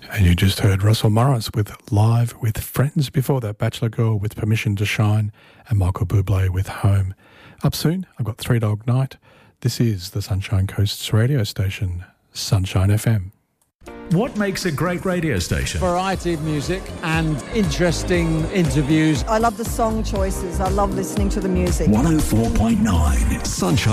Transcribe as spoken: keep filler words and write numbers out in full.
And you just heard Russell Morris with Live with Friends. Before that, Bachelor Girl with Permission to Shine and Michael Bublé with Home. Up soon, I've got Three Dog Night. This is the Sunshine Coast's radio station, Sunshine F M. What makes a great radio station? Variety of music and interesting interviews. I love the song choices. I love listening to the music. one oh four point nine Sunshine